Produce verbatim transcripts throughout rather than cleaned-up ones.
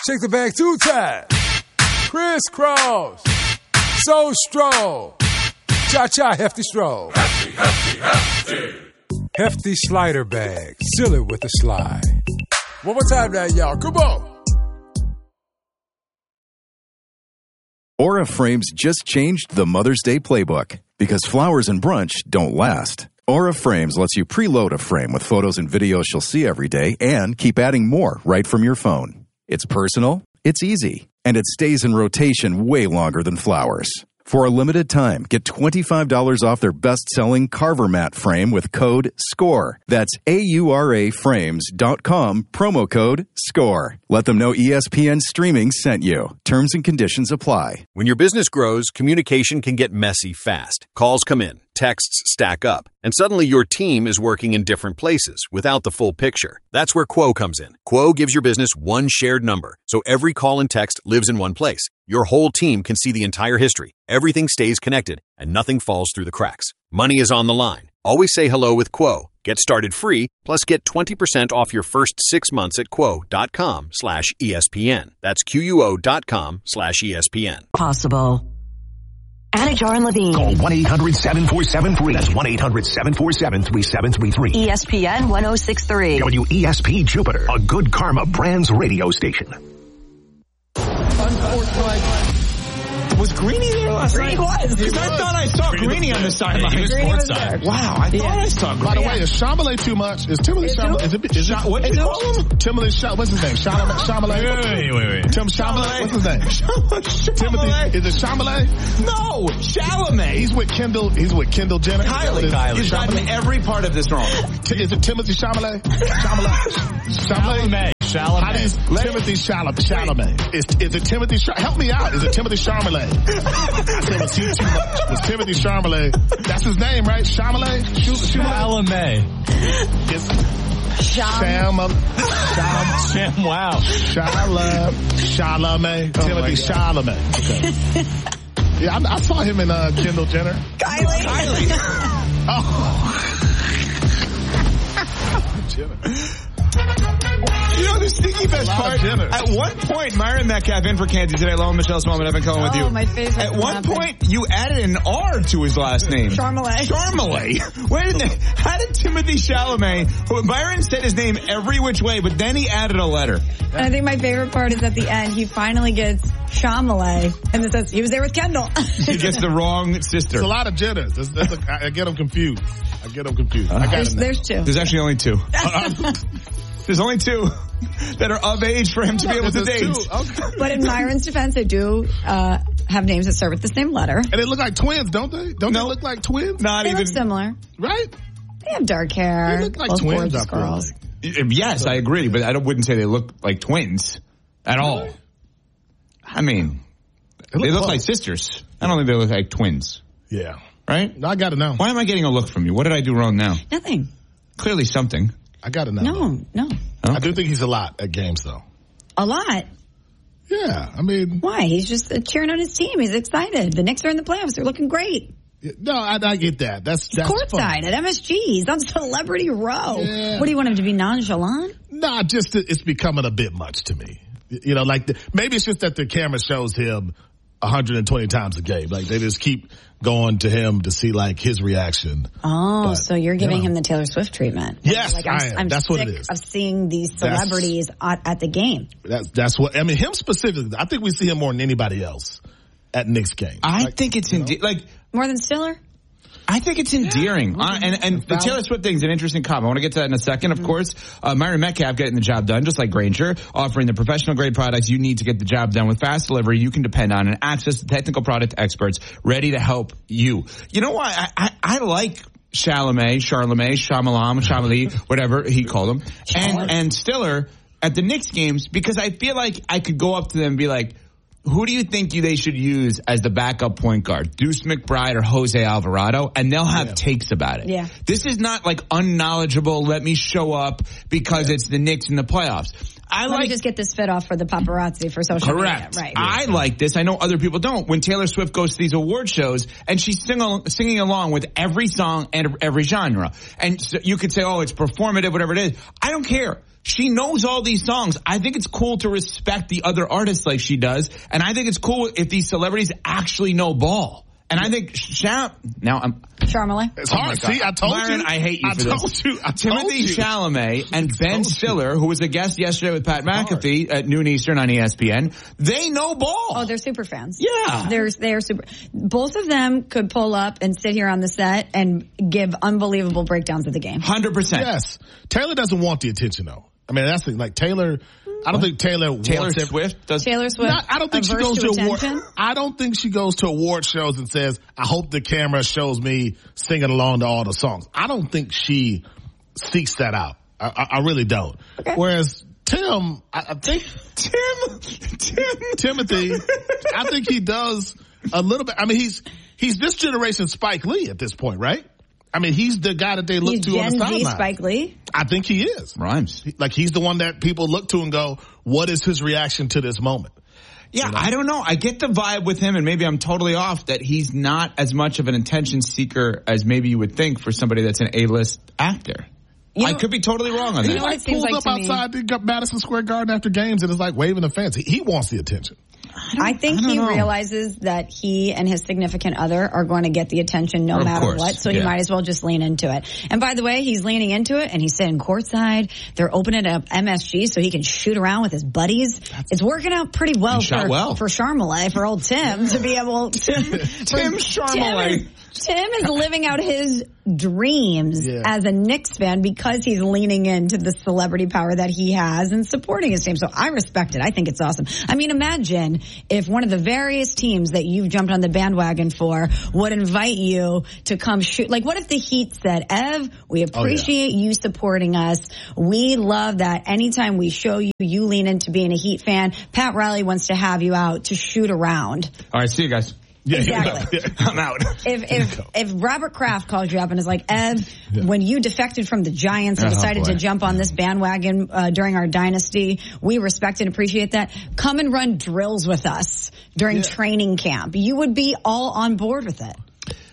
Shake the bag two times. Crisscross. So stroll. Cha-cha hefty stroll. Hefty, hefty, hefty. Hefty slider bag. Seal it with a slide. One more time now, y'all. Come on. Aura Frames just changed the Mother's Day playbook because flowers and brunch don't last. Aura Frames lets you preload a frame with photos and videos she'll see every day and keep adding more right from your phone. It's personal, it's easy, and it stays in rotation way longer than flowers. For a limited time, get twenty-five dollars off their best-selling Carver Mat frame with code SCORE. That's A U R A frames dot com, promo code SCORE. Let them know E S P N Streaming sent you. Terms and conditions apply. When your business grows, communication can get messy fast. Calls come in, texts stack up, and suddenly your team is working in different places without the full picture. That's where Quo comes in. Quo gives your business one shared number, so every call and text lives in one place. Your whole team can see the entire history. Everything stays connected, and nothing falls through the cracks. Money is on the line. Always say hello with Quo. Get started free, plus get twenty percent off your first six months at quo.com slash ESPN. That's Q-U-O dot com slash ESPN. Possible. Anajar and Levine. Call one eight hundred seven four seven three. That's one eight hundred seven four seven three seven three three. E S P N one oh six point three. W E S P Jupiter, a Good Karma Brands radio station. Unfortunately, was Greeny there last night? He was. Because I thought I saw Greeny on the sideline. He was courtside. Wow, I thought Yeah. I saw Greeny. By the way, is Chalamet too much? Is Timothy Chalamet? Is it? Is it? What did you call him? Timothy Chalamet. What's his name? Chalamet. Chalamet. Wait, wait, wait. Tim Chalamet. What's his name? Timothy. Is it Chalamet? No, Chalamet. He's with Kendall. He's with Kendall Jenner. Kylie. Kylie. You've gotten every part of this wrong. T- is it Timothy Chalamet? Chalamet. Chalamet. Chalamet. How do you, Timothy Chalamet. Chalamet. Is, is it Timothy Chalamet? Help me out. Is it Timothy Chalamet? I said, was he too much? Was Timothy Chalamet? That's his name, right? Chalamet? Chalamet. It's Sham. Sham. Sham. Wow. Chalamet. Chalamet. Oh Timothy Chalamet. Okay. Yeah, I, I saw him in uh, Kendall Jenner. Kylie. Kylie. Oh. Jenner. You know the sneaky best part? Jenner. At one point, Myron Metcalf in for Kansas today, along with Michelle Smallman, Evan Cohen with you. Oh, my favorite. At one point, you added an R to his last name. Charmalet. Charmalet. Where did they, how did Timothy Chalamet, who Byron said his name every which way, but then he added a letter. And I think my favorite part is at the end, he finally gets Charmalet, and it says he was there with Kendall. He gets the wrong sister. There's a lot of Jenners. That's, that's a, I, I get them confused. I get them confused. I got There's, it now. there's two. There's actually only two. There's only two that are of age for him to be able to date. Okay. But in Myron's defense, they do uh, have names that start with the same letter. And they look like twins, don't they? Don't No. they look like twins? Not They even. look similar. Right? They have dark hair. They look like both twins. gorgeous I feel girls. like. Yes, I agree, but I don't, wouldn't say they look like twins at all. I mean, They look, they look close. like sisters. I don't think they look like twins, Yeah. right? No, I got it now. Why am I getting a look from you? What did I do wrong now? Nothing. Clearly something. I got it now. No, no. I do think he's a lot at games, though. A lot. Yeah, I mean, Why? He's just uh, cheering on his team. He's excited. The Knicks are in the playoffs. They're looking great. no, I, I get that. That's He's that's courtside fun. at M S G. He's on Celebrity Row. Yeah. What do you want him to be, nonchalant? Nah, just that it's becoming a bit much to me. You know, like the, maybe it's just that the camera shows him one hundred twenty times a game. Like they just keep going to him to see like his reaction. Oh, But, so you're giving you know. him the Taylor Swift treatment. Yes, like, I I'm, am. I'm That's what sick it is. of seeing these That's- celebrities at, at the game. That's that's what I mean. Him specifically, I think we see him more than anybody else at Knicks games. I Like, think it's ende- like More than Stiller? I think it's endearing. Uh, and and the Taylor Swift thing is an interesting comment. I want to get to that in a second, of course. Uh, Myron Metcalf getting the job done, just like Grainger, offering the professional grade products you need to get the job done with fast delivery you can depend on and access to technical product experts ready to help you. You know why? I, I, I like Chalamet, Charlemagne, Shyamalan, Chalamet, whatever he called him, and, and Stiller at the Knicks games because I feel like I could go up to them and be like, who do you think you, they should use as the backup point guard? Deuce McBride or Jose Alvarado? And they'll have yeah. takes about it. Yeah. This is not like unknowledgeable, let me show up because yeah. it's the Knicks in the playoffs. I Let like me just get this fit off for the paparazzi for social correct. media. Right. I like this. I know other people don't. When Taylor Swift goes to these award shows and she's sing- singing along with every song and every genre. And so you could say, oh, it's performative, whatever it is. I don't care. She knows all these songs. I think it's cool to respect the other artists like she does. And I think it's cool if these celebrities actually know ball. And I think Sham now I'm Charmalet. It's hard. Oh See, I told Myron, you. I hate you I for told this. You. I told Timothy you. Chalamet and Ben Stiller, who was a guest yesterday with Pat McAfee at noon Eastern on E S P N, they know ball. Oh, they're super fans. Yeah. They're, they're super. Both of them could pull up and sit here on the set and give unbelievable breakdowns of the game. one hundred percent. Yes. Taylor doesn't want the attention, though. I mean, that's the, like Taylor. I don't think Taylor Taylor wants Swift does. Taylor Swift. Not, I don't think she goes to, to award. attention? I don't think she goes to award shows and says, "I hope the camera shows me singing along to all the songs." I don't think she seeks that out. I, I, I really don't. Okay. Whereas Tim, I, I think Tim, Tim, Timothy, I think he does a little bit. I mean, he's he's this generation Spike Lee at this point, right? I mean, he's the guy that they look he's to Gen on the Z sideline. Spike Lee. I think he is. Rhymes. Like he's the one that people look to and go, "What is his reaction to this moment?" Yeah, You know? I don't know. I get the vibe with him, and maybe I'm totally off, that he's not as much of an attention seeker as maybe you would think for somebody that's an A-list actor. You I know, could be totally wrong on He that. what like it seems pulls like up to me? outside the Madison Square Garden after games and is like waving the fans. He, he wants the attention. I, I think I he know. realizes that he and his significant other are going to get the attention no Of matter course, what, so yeah. he might as well just lean into it. And by the way, he's leaning into it, and he's sitting courtside. They're opening up M S G so he can shoot around with his buddies. That's, it's working out pretty well He shot for, well. for Charmalet, for old Tim, to be able to... Tim Charmalet. Tim is, Tim is living out his dreams Yeah. as a Knicks fan because he's leaning into the celebrity power that he has and supporting his team. So I respect it. I think it's awesome. I mean, imagine if one of the various teams that you've jumped on the bandwagon for would invite you to come shoot. Like, what if the Heat said, Ev, we appreciate oh, yeah. you supporting us. We love that anytime we show you, you lean into being a Heat fan. Pat Riley wants to have you out to shoot around. All right, see you guys. Yeah, Exactly. yeah. I'm out. If if if Robert Kraft calls you up and is like, Ev, Yeah. when you defected from the Giants and Oh, decided boy. to jump on this bandwagon uh, during our dynasty, we respect and appreciate that. Come and run drills with us during Yeah. training camp. You would be all on board with it.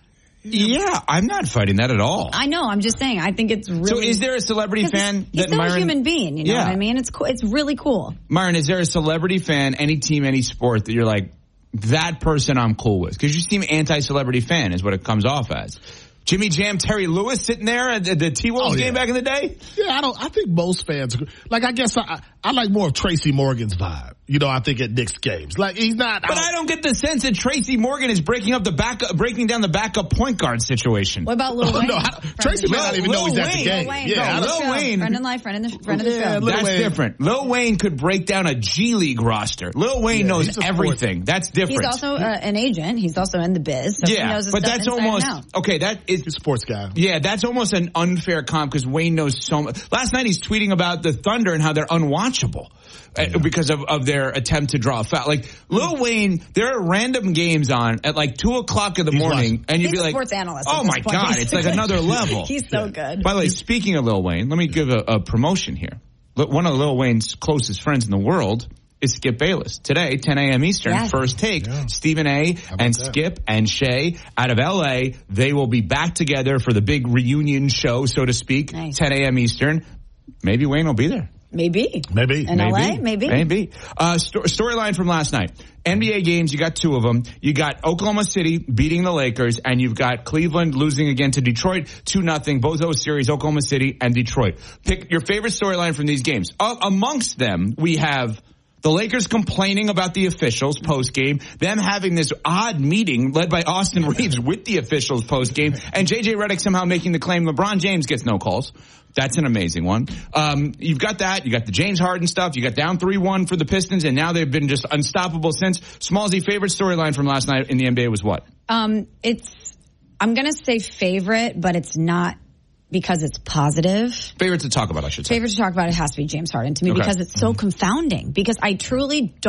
Yeah, I'm not fighting that at all. I know. I'm just saying. I think it's really. So is there a celebrity 'cause fan He's that still Myron, a human being. You know Yeah. what I mean? It's cool. It's really cool. Myron, is there a celebrity fan, any team, any sport that you're like, that person I'm cool with? Because you seem anti-celebrity fan is what it comes off as. Jimmy Jam, Terry Lewis sitting there at the, the T-Wolves Oh, game yeah. back in the day? Yeah, I don't. I think most fans, like, I guess I, I like more of Tracy Morgan's vibe. You know, I think at Knicks games, like he's not. But I don't get the sense that Tracy Morgan is breaking up the backup, breaking down the backup point guard situation. What about Lil Oh, Wayne? no, I- Friend Tracy of the may not show. even know he's Lil at the Wayne. game. Lil Wayne, Yeah, friend I of the don't- Lil show. Wayne- friend in life, friend of the friend of the Yeah, show. Lil That's Wayne. different. Lil Wayne could break down a G League roster. Lil Wayne Yeah, knows he's a sports- everything. That's different. He's also uh, an agent. He's also in the biz. So he yeah, knows his but stuff that's inside and almost out. okay. That is He's a sports guy. Yeah, that's almost an unfair comp because Wayne knows so much. Last night he's tweeting about the Thunder and how they're unwatchable uh, because of, of their attempt to draw a foul. Like, Lil Wayne, there are random games on at like two o'clock in the He's morning watching. and you'd He's be a like, sports analyst oh at this my point, God, it's like basically. another level. He's so good. By the way, speaking of Lil Wayne, let me give a, a promotion here. Look, one of Lil Wayne's closest friends in the world is Skip Bayless. Today, ten a.m. Eastern, Yes. First Take. Yeah. Stephen A. about and that? Skip and Shay out of L A. They will be back together for the big reunion show, so to speak, Nice. ten a.m. Eastern. Maybe Wayne will be there. Maybe. Maybe. In L A? Maybe. Maybe. Uh, sto- storyline from last night. N B A games, you got two of them. You got Oklahoma City beating the Lakers, and you've got Cleveland losing again to Detroit, two nothing. Both those series, Oklahoma City and Detroit. Pick your favorite storyline from these games. Uh, amongst them, we have the Lakers complaining about the officials post-game, them having this odd meeting led by Austin Reeves with the officials post-game, and J J Redick somehow making the claim LeBron James gets no calls. That's an amazing one. Um, you've got that. You got the James Harden stuff. You got down three one for the Pistons, and now they've been just unstoppable since. Smallsy, favorite storyline from last night in the N B A was what? Um, it's, I'm going to say favorite, but it's not because it's positive. Favorite to talk about, I should say. Favorite to talk about, it has to be James Harden to me Okay. because it's so confounding. Because I truly don't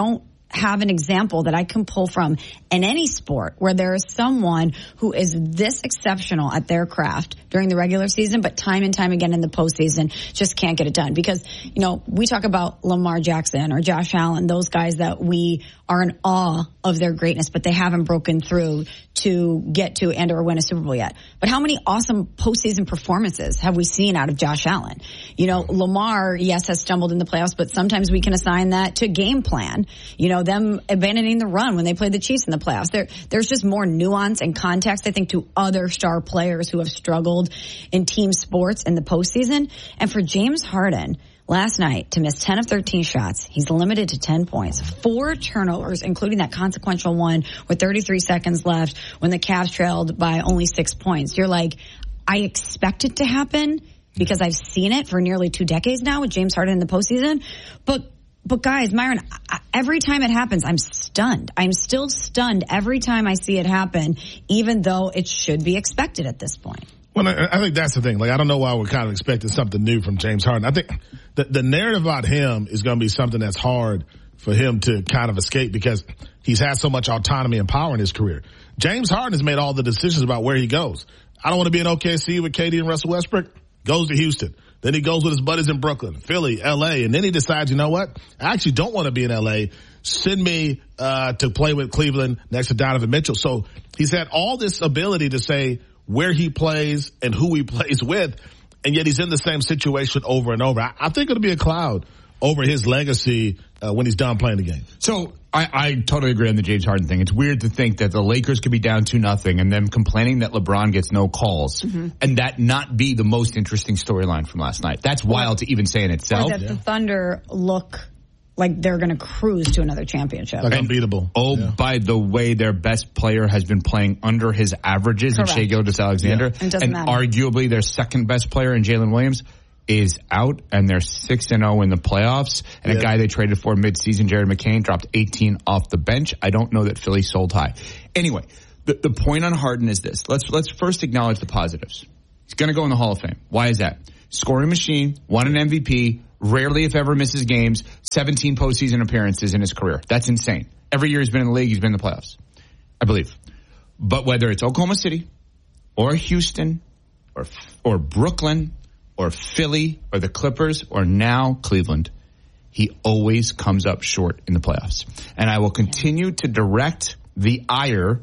have an example that I can pull from in any sport where there is someone who is this exceptional at their craft during the regular season, but time and time again in the postseason just can't get it done. Because, you know, we talk about Lamar Jackson or Josh Allen, those guys that we are in awe of their greatness, but they haven't broken through to get to and or win a Super Bowl yet. But how many awesome postseason performances have we seen out of Josh Allen? You know, Lamar, yes, has stumbled in the playoffs, but sometimes we can assign that to game plan. You know, them abandoning the run when they played the Chiefs in the playoffs. There, there's just more nuance and context, I think, to other star players who have struggled in team sports in the postseason. And for James Harden, last night, to miss ten of thirteen shots, he's limited to ten points, four turnovers, including that consequential one with thirty-three seconds left when the Cavs trailed by only six points. You're like, I expect it to happen because I've seen it for nearly two decades now with James Harden in the postseason. But But guys, Myron, every time it happens, I'm stunned. I'm still stunned every time I see it happen, even though it should be expected at this point. Well, I think that's the thing. Like, I don't know why we're kind of expecting something new from James Harden. I think the, the narrative about him is going to be something that's hard for him to kind of escape because he's had so much autonomy and power in his career. James Harden has made all the decisions about where he goes. I don't want to be in O K C with K D and Russell Westbrook. Goes to Houston. Then he goes with his buddies in Brooklyn, Philly, L A, and then he decides, you know what? I actually don't want to be in L A. Send me uh to play with Cleveland next to Donovan Mitchell. So he's had all this ability to say where he plays and who he plays with, and yet he's in the same situation over and over. I, I think it'll be a cloud over his legacy uh, when he's done playing the game. So I, I totally agree on the James Harden thing. It's weird to think that the Lakers could be down two nothing and them complaining that LeBron gets no calls mm-hmm. and that not be the most interesting storyline from last night. That's wild to even say in itself. Or that yeah. the Thunder look like they're going to cruise to another championship. Like unbeatable. Oh, yeah. By the way, their best player has been playing under his averages in Shai Gilgeous-Alexander. Yeah. And matter. arguably their second best player in Jalen Williams is out, and they're six and oh in the playoffs. And yeah. a guy they traded for midseason, Jared McCain, dropped eighteen off the bench. I don't know that Philly sold high. Anyway, the, the point on Harden is this. Let's let's first acknowledge the positives. He's going to go in the Hall of Fame. Why is that? Scoring machine, won an M V P, rarely if ever misses games, seventeen postseason appearances in his career. That's insane. Every year he's been in the league, he's been in the playoffs, I believe. But whether it's Oklahoma City or Houston or or Brooklyn or Philly, or the Clippers, or now Cleveland, he always comes up short in the playoffs. And I will continue to direct the ire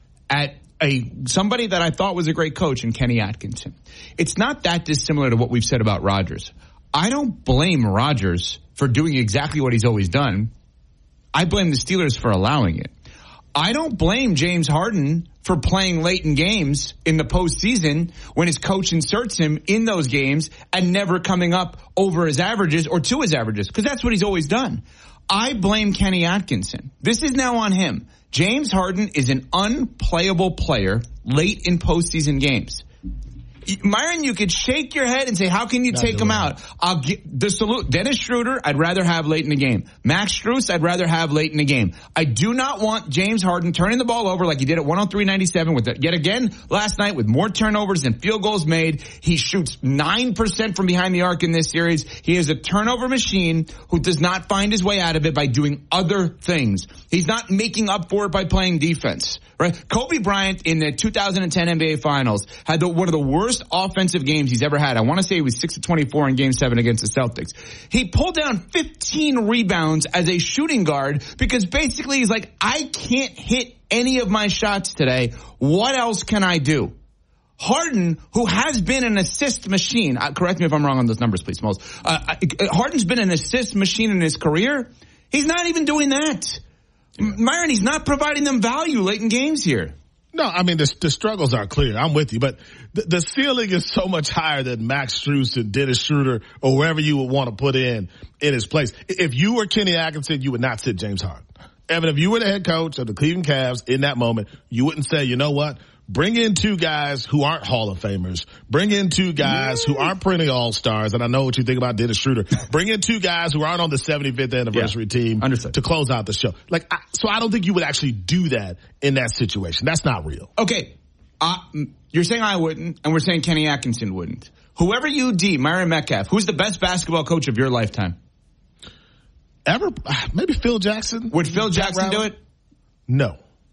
at a somebody that I thought was a great coach in Kenny Atkinson. It's not that dissimilar to what we've said about Rodgers. I don't blame Rodgers for doing exactly what he's always done. I blame the Steelers for allowing it. I don't blame James Harden for playing late in games in the postseason when his coach inserts him in those games and never coming up over his averages or to his averages, because that's what he's always done. I blame Kenny Atkinson. This is now on him. James Harden is an unplayable player late in postseason games. Myron, you could shake your head and say, how can you Not take him out? That. I'll get the salute. Dennis Schroeder, I'd rather have late in the game. Max Strus, I'd rather have late in the game. I do not want James Harden turning the ball over like he did at one oh three ninety-seven with it. Yet again last night with more turnovers than field goals made. He shoots nine percent from behind the arc in this series. He is a turnover machine who does not find his way out of it by doing other things. He's not making up for it by playing defense. Right? Kobe Bryant in the two thousand ten N B A Finals had the, one of the worst offensive games he's ever had. I want to say he was six of twenty-four in Game seven against the Celtics. He pulled down fifteen rebounds as a shooting guard because basically he's like, I can't hit any of my shots today. What else can I do? Harden, who has been an assist machine, uh, correct me if I'm wrong on those numbers, please, Smalls. Uh, uh, Harden's been an assist machine in his career. He's not even doing that. Myron, he's not providing them value late in games here. No, I mean, the, the struggles are clear. I'm with you. But the, the ceiling is so much higher than Max Strus and Dennis Schroeder or wherever you would want to put in in his place. If you were Kenny Atkinson, you would not sit James Harden. Evan, if you were the head coach of the Cleveland Cavs in that moment, you wouldn't say, you know what? Bring in two guys who aren't Hall of Famers. Bring in two guys who aren't perennial All-Stars. And I know what you think about Dennis Schroeder. Bring in two guys who aren't on the seventy-fifth anniversary yeah, team understood. To close out the show. Like, I, so I don't think you would actually do that in that situation. That's not real. Okay. Uh, you're saying I wouldn't, and we're saying Kenny Atkinson wouldn't. Whoever you D, Myron Metcalf, who's the best basketball coach of your lifetime? ever, maybe Phil Jackson. Would Phil Jackson do it? No.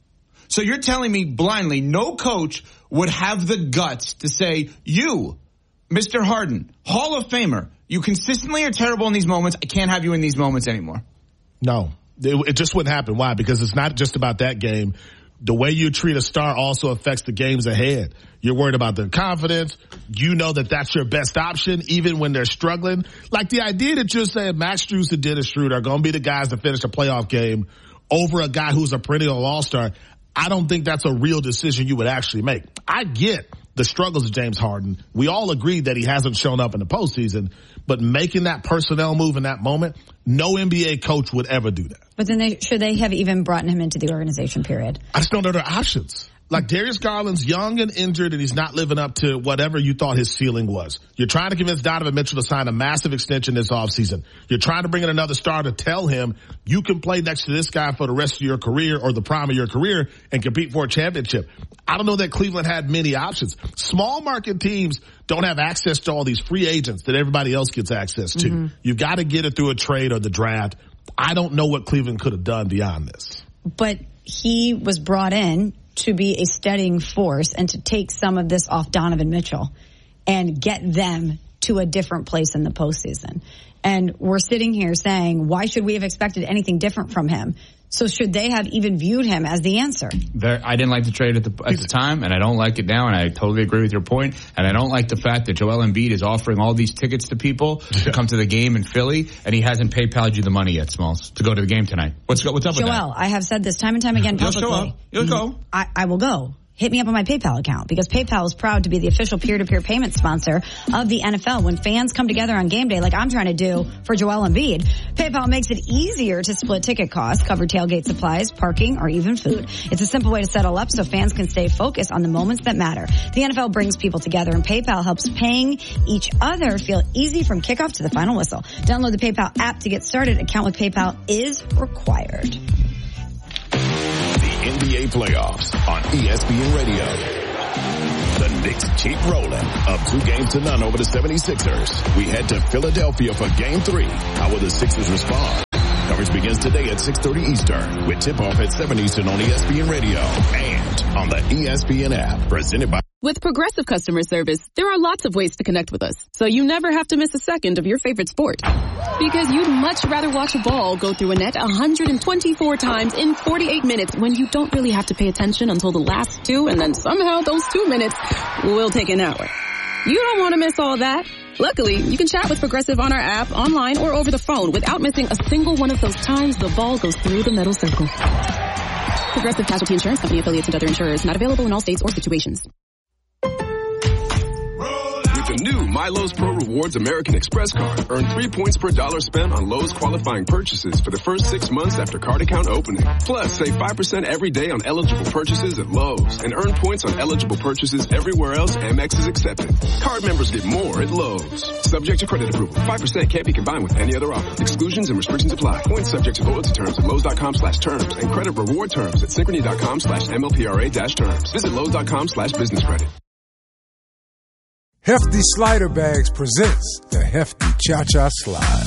So you're telling me blindly no coach would have the guts to say, you, Mister Harden, Hall of Famer, you consistently are terrible in these moments. I can't have you in these moments anymore. No, it, it just wouldn't happen. Why? Because it's not just about that game. The way you treat a star also affects the games ahead. You're worried about their confidence. You know that that's your best option, even when they're struggling. Like the idea that you're saying Max Strus and Dennis Schroeder are going to be the guys to finish a playoff game over a guy who's a perennial all-star, I don't think that's a real decision you would actually make. I get the struggles of James Harden. We all agree that he hasn't shown up in the postseason, but making that personnel move in that moment, no N B A coach would ever do that. But then they, should they have even brought him into the organization period? I just don't know their options. Like Darius Garland's young and injured and he's not living up to whatever you thought his ceiling was. You're trying to convince Donovan Mitchell to sign a massive extension this offseason. You're trying to bring in another star to tell him you can play next to this guy for the rest of your career or the prime of your career and compete for a championship. I don't know that Cleveland had many options. Small market teams don't have access to all these free agents that everybody else gets access to. Mm-hmm. You've got to get it through a trade or the draft. I don't know what Cleveland could have done beyond this. But he was brought in to be a steadying force and to take some of this off Donovan Mitchell and get them to a different place in the postseason. And we're sitting here saying, why should we have expected anything different from him? So should they have even viewed him as the answer? There, I didn't like the trade at the at the time, and I don't like it now, and I totally agree with your point. And I don't like the fact that Joel Embiid is offering all these tickets to people to come to the game in Philly, and he hasn't PayPal'd you the money yet, Smalls, to go to the game tonight. What's what's up Joel, with that? Joel, I have said this time and time again publicly. You'll show up. You'll go. I, I will go. Hit me up on my PayPal account because PayPal is proud to be the official peer-to-peer payment sponsor of the N F L. When fans come together on game day like I'm trying to do for Joel Embiid, PayPal makes it easier to split ticket costs, cover tailgate supplies, parking, or even food. It's a simple way to settle up so fans can stay focused on the moments that matter. The N F L brings people together, and PayPal helps paying each other feel easy from kickoff to the final whistle. Download the PayPal app to get started. Account with PayPal is required. N B A playoffs on E S P N Radio. The Knicks keep rolling, up two games to none over the seventy-sixers. We head to Philadelphia for game three. How will the Sixers respond? Coverage begins today at six thirty Eastern with tip-off at seven Eastern on E S P N Radio and on the E S P N app, presented by... With Progressive Customer Service, there are lots of ways to connect with us, so you never have to miss a second of your favorite sport. Because you'd much rather watch a ball go through a net one hundred twenty-four times in forty-eight minutes when you don't really have to pay attention until the last two, and then somehow those two minutes will take an hour. You don't want to miss all that. Luckily, you can chat with Progressive on our app, online, or over the phone without missing a single one of those times the ball goes through the metal circle. Progressive Casualty Insurance Company affiliates and other insurers. Not available in all states or situations. The new My Lowe's Pro Rewards American Express card. Earn three points per dollar spent on Lowe's qualifying purchases for the first six months after card account opening. Plus, save five percent every day on eligible purchases at Lowe's and earn points on eligible purchases everywhere else Amex is accepted. Card members get more at Lowe's. Subject to credit approval. five percent can't be combined with any other offer. Exclusions and restrictions apply. Points subject to loyalty terms at Lowe's.com slash terms and credit reward terms at Synchrony.com slash MLPRA dash terms. Visit Lowe's.com slash business credit. Hefty Slider Bags presents the Hefty Cha-Cha Slide.